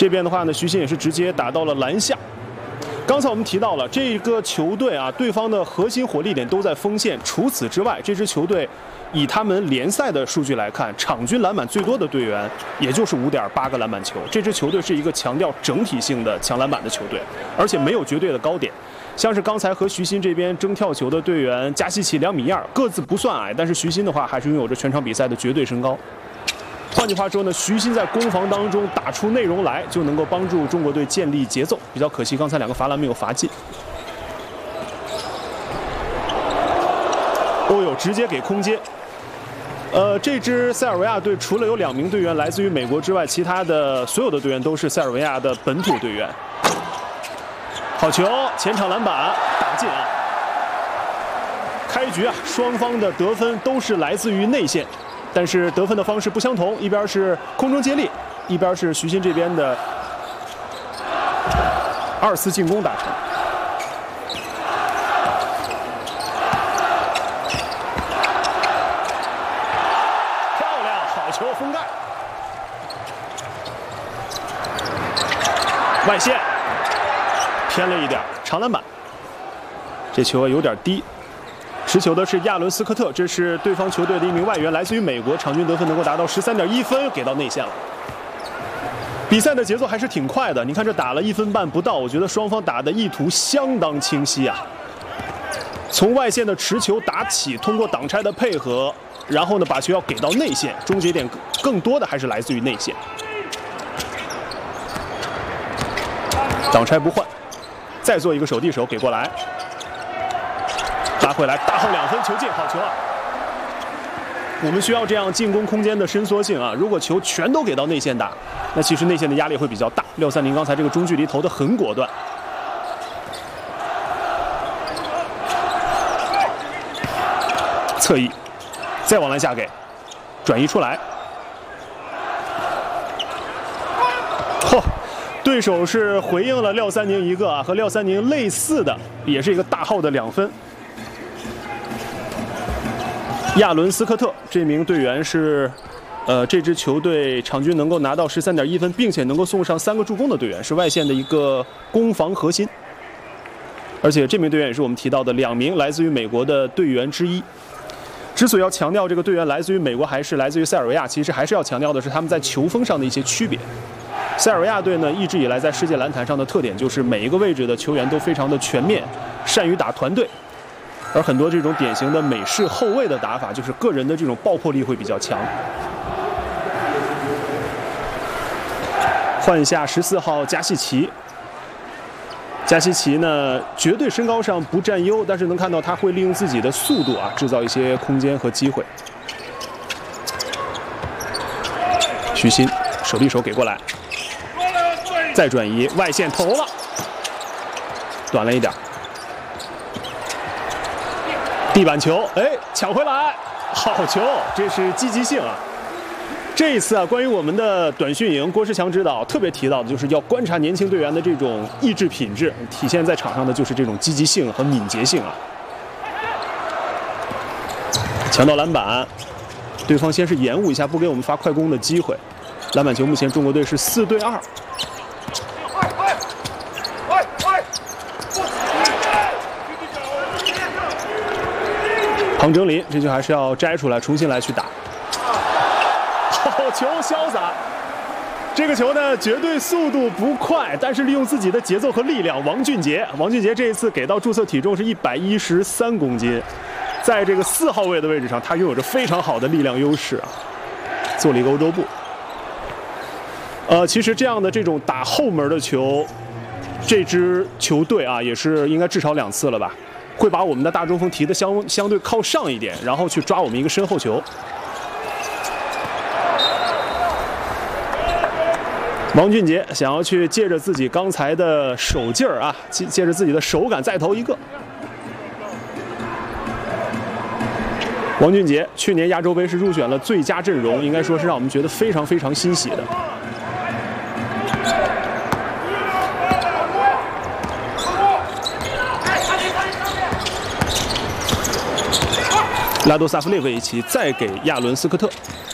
这边的话呢，徐新也是直接打到了篮下。刚才我们提到了这个球队啊，对方的核心火力点都在锋线。除此之外，这支球队以他们联赛的数据来看，场均篮板最多的队员也就是5.8个篮板球。这支球队是一个强调整体性的抢篮板的球队，而且没有绝对的高点。像是刚才和徐新这边争跳球的队员加西奇2.2米，个子不算矮，但是徐新的话还是拥有着全场比赛的绝对身高。换句话说呢，徐新在攻防当中打出内容来，就能够帮助中国队建立节奏。比较可惜，刚才2个罚篮没有罚进。欧友直接给空接。这支塞尔维亚队除了有2名队员来自于美国之外，其他的所有的队员都是塞尔维亚的本土队员。好球，前场篮板打进啊！开局啊，双方的得分都是来自于内线。但是得分的方式不相同，一边是空中接力，一边是徐新这边的2次进攻达成。漂亮，好球封盖，外线偏了一点，长篮板，这球有点低。持球的是亚伦斯科特，这是对方球队的一名外援，来自于美国，场均得分能够达到13.1分，给到内线了。比赛的节奏还是挺快的，你看这打了1分半不到，我觉得双方打的意图相当清晰啊。从外线的持球打起，通过挡拆的配合，然后呢把球要给到内线，终结点更多的还是来自于内线。挡拆不换，再做一个手递手给过来。拉回来，大后2分，球进，好球啊！我们需要这样进攻空间的伸缩性啊！如果球全都给到内线打，那其实内线的压力会比较大。630刚才这个中距离投得很果断，侧翼，再往篮下给，转移出来。嚯！对手是回应了630一个啊，和630类似的，也是一个大号的2分。亚伦斯科特这名队员是，这支球队场均能够拿到13.1分，并且能够送上3个助攻的队员，是外线的一个攻防核心。而且这名队员也是我们提到的2名来自于美国的队员之一。之所以要强调这个队员来自于美国还是来自于塞尔维亚，其实还是要强调的是他们在球风上的一些区别。塞尔维亚队呢，一直以来在世界篮坛上的特点就是每一个位置的球员都非常的全面，善于打团队。而很多这种典型的美式后卫的打法，就是个人的这种爆破力会比较强。换下14号加西奇，加西奇呢绝对身高上不占优，但是能看到他会利用自己的速度啊，制造一些空间和机会。徐新手递手给过来，再转移外线投了，短了一点。地板球，哎，抢回来，好球！这是积极性啊。这一次啊，关于我们的短训营，郭士强指导特别提到的就是要观察年轻队员的这种意志品质，体现在场上的就是这种积极性和敏捷性啊。抢到篮板，对方先是延误一下，不给我们发快攻的机会。篮板球目前中国队是4对2。庞征林这球还是要摘出来，重新来去打。好球，潇洒！这个球呢，绝对速度不快，但是利用自己的节奏和力量。王俊杰这一次给到注册体重是113公斤，在这个4号位的位置上，他拥有着非常好的力量优势啊，做了一个欧洲步。其实这样的这种打后门的球，这支球队啊，也是应该至少2次了吧。会把我们的大中锋提得相对靠上一点，然后去抓我们一个身后球。王俊杰想要去借着自己刚才的手劲儿啊，借着自己的手感再投一个。王俊杰去年亚洲杯是入选了最佳阵容，应该说是让我们觉得非常非常欣喜的。拉多萨夫列维奇再给亚伦斯科特，